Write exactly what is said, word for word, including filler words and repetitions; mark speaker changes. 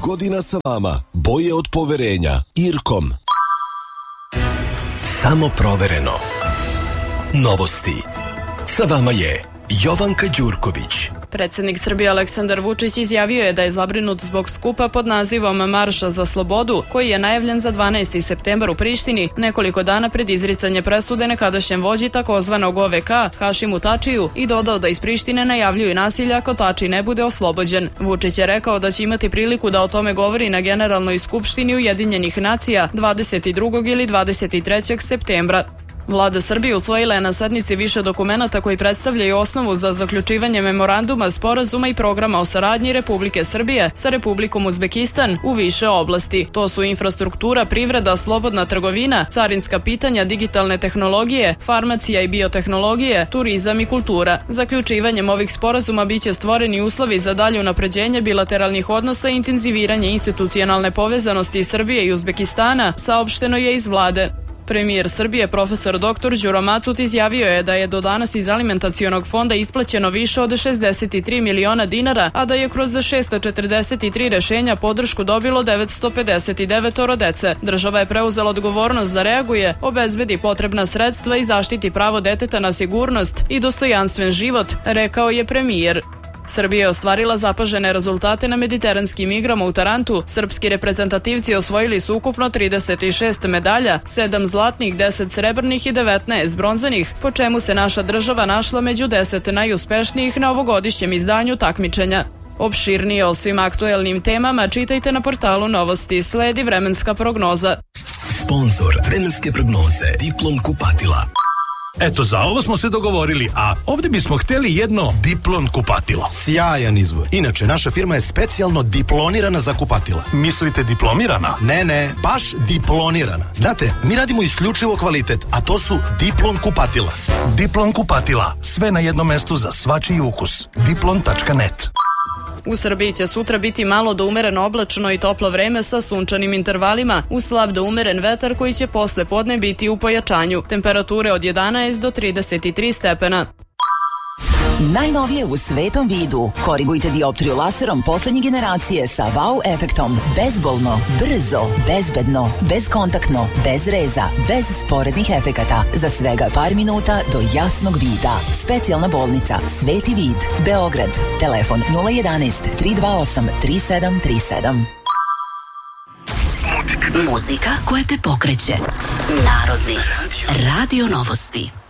Speaker 1: godina sa vama. Boje od poverenja. Irkom.
Speaker 2: Samo provereno. Novosti. Sa vama je Jovanka Đurković.
Speaker 3: Predsjednik Srbije Aleksandar Vučić izjavio je da je zabrinut zbog skupa pod nazivom Marša za slobodu, koji je najavljen za dvanaesti septembar u Prištini, nekoliko dana pred izricanje presude nekadašnjem vođi takozvanog O V K, Hašimu Tačiju, i dodao da iz Prištine najavljuju nasilje ako Tači ne bude oslobođen. Vučić je rekao da će imati priliku da o tome govori na Generalnoj skupštini Ujedinjenih nacija dvadeset drugog ili dvadeset trećeg septembra. Vlada Srbije usvojila je na sednici više dokumenata koji predstavljaju osnovu za zaključivanje memoranduma, sporazuma i programa o saradnji Republike Srbije sa Republikom Uzbekistan u više oblasti. To su infrastruktura, privreda, slobodna trgovina, carinska pitanja, digitalne tehnologije, farmacija i biotehnologije, turizam i kultura. Zaključivanjem ovih sporazuma biće stvoreni uslovi za dalje unapređenje bilateralnih odnosa i intenziviranje institucionalne povezanosti Srbije i Uzbekistana, saopšteno je iz vlade. Premijer Srbije, profesor doktor Đuro Macut, izjavio je da je do danas iz alimentacionog fonda isplaćeno više od šezdeset tri miliona dinara, a da je kroz šesto četrdeset tri rešenja podršku dobilo devetsto pedeset devet dece. Država je preuzela odgovornost da reaguje, obezbedi potrebna sredstva i zaštiti pravo deteta na sigurnost i dostojanstven život, rekao je premijer. Srbija je ostvarila zapažene rezultate na mediteranskim igrama u Tarantu. Srpski reprezentativci osvojili su ukupno trideset šest medalja, sedam zlatnih, deset srebrnih i devetnaest bronzanih, po čemu se naša država našla među deset najuspešnijih na ovogodišnjem izdanju takmičenja. Opširnije o svim aktuelnim temama čitajte na portalu Novosti. Sledi vremenska prognoza.
Speaker 2: Sponzor vremenske prognoze Diplom kupatila.
Speaker 4: Eto, za ovo smo se dogovorili, a ovdje bismo htjeli jedno Diplon kupatilo.
Speaker 5: Sjajan izbor. Inače, naša firma je specijalno diplonirana za kupatila.
Speaker 4: Mislite diplomirana?
Speaker 5: Ne, ne, baš diplonirana. Znate, mi radimo isključivo kvalitet, a to su Diplon kupatila.
Speaker 4: Diplon kupatila. Sve na jednom mestu za svačiji ukus. diplon tačka net.
Speaker 3: U Srbiji će sutra biti malo do umereno oblačno i toplo vreme sa sunčanim intervalima, uz slab do umeren vetar koji će posle podne biti u pojačanju. Temperature od jedanaest do trideset tri stepena.
Speaker 6: Najnovije u svetom vidu. Korigujte dioptriju laserom poslednje generacije sa wow efektom. Bezbolno, brzo, bezbedno, bezkontaktno, bez reza, bez sporednih efekata. Za svega par minuta do jasnog vida. Specijalna bolnica Sveti vid, Beograd. Telefon nula jedanaest tri dva osam tri sedam tri sedam.
Speaker 7: Muzika koja te pokreće. Narodni Radio Novosti.